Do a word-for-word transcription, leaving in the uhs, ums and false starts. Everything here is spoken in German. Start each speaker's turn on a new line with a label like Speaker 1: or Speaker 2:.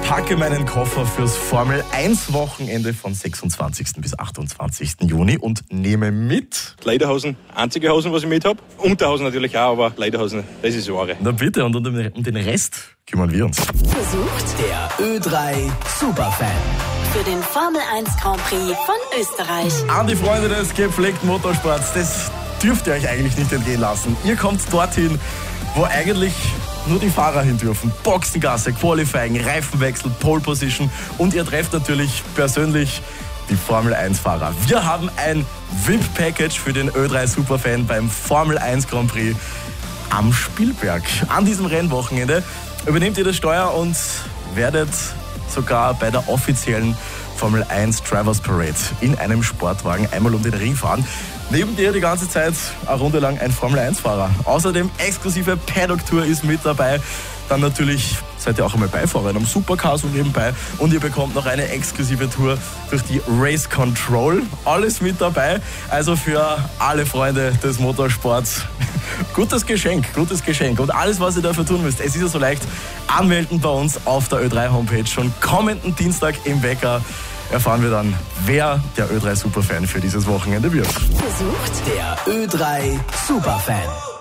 Speaker 1: packe meinen Koffer fürs Formel eins Wochenende von sechsundzwanzigsten bis achtundzwanzigsten Juni und nehme mit...
Speaker 2: Lederhosen, einzige Hosen, was ich mit habe. Unterhosen natürlich auch, aber Lederhosen, das ist wahre.
Speaker 1: Na bitte, und um den, um den Rest kümmern wir uns.
Speaker 3: Besucht
Speaker 4: Der Ö drei Superfan.
Speaker 3: für den Formel eins Grand Prix von Österreich.
Speaker 1: An die Freunde des gepflegten Motorsports, das dürft ihr euch eigentlich nicht entgehen lassen. Ihr kommt dorthin, wo eigentlich nur die Fahrer hin dürfen. Boxengasse, Qualifying, Reifenwechsel, Pole Position und ihr trefft natürlich persönlich die Formel eins Fahrer. Wir haben ein V I P-Package für den Ö drei Superfan beim Formel eins Grand Prix am Spielberg. An diesem Rennwochenende übernehmt ihr das Steuer und werdet sogar bei der offiziellen Formel eins Drivers Parade in einem Sportwagen einmal um den Ring fahren. Neben dir die ganze Zeit eine Runde lang ein Formel eins Fahrer. Außerdem exklusive Paddock-Tour ist mit dabei. Dann natürlich seid ihr auch einmal Beifahrer in einem Supercar so nebenbei. Und ihr bekommt noch eine exklusive Tour durch die Race Control. Alles mit dabei. Also für alle Freunde des Motorsports. Gutes Geschenk, gutes Geschenk. Und alles, was ihr dafür tun müsst, es ist ja so leicht, anmelden bei uns auf der Ö drei Homepage. Schon kommenden Dienstag im Wecker erfahren wir dann, wer der Ö drei Superfan für dieses Wochenende wird.
Speaker 3: Besucht
Speaker 4: Der Ö drei Superfan.